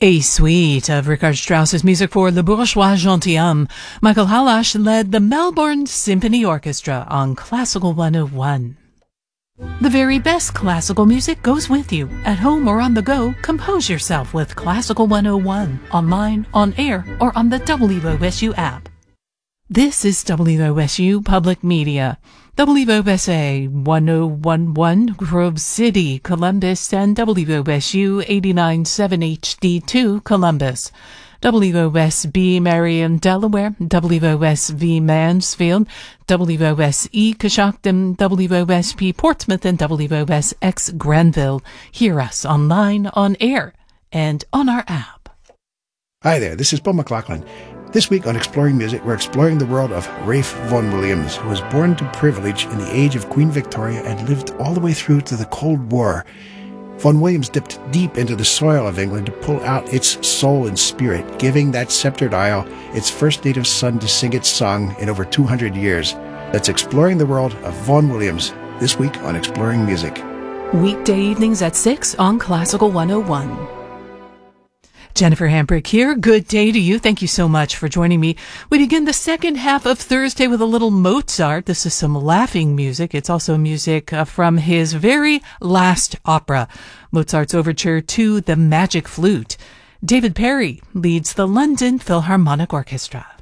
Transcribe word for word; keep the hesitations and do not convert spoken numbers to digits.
A suite of Richard Strauss's music for Le Bourgeois Gentilhomme. Michael Halash led the Melbourne Symphony Orchestra on Classical one oh one. The very best classical music goes with you. At home or on the go, compose yourself with Classical one oh one, online, on air, or on the W O S U app. This is W O S U Public Media. W O S A one oh one point one Grove City, Columbus, and W O S U eighty-nine point seven H D two, Columbus. W O S B Marion, Delaware, W O S V Mansfield, W O S E Coshocton, W O S P Portsmouth, and W O S X Granville. Hear us online, on air, and on our app. Hi there, this is Paul McLaughlin. This week on Exploring Music, we're exploring the world of Ralph Vaughan Williams, who was born to privilege in the age of Queen Victoria and lived all the way through to the Cold War. Vaughan Williams dipped deep into the soil of England to pull out its soul and spirit, giving that sceptered isle its first native son to sing its song in over two hundred years. That's Exploring the World of Vaughan Williams, this week on Exploring Music. Weekday evenings at six on Classical one oh one. Jennifer Hambrick here. Good day to you. Thank you so much for joining me. We begin the second half of Thursday with a little Mozart. This is some laughing music. It's also music uh, from his very last opera, Mozart's overture to The Magic Flute. David Perry leads the London Philharmonic Orchestra.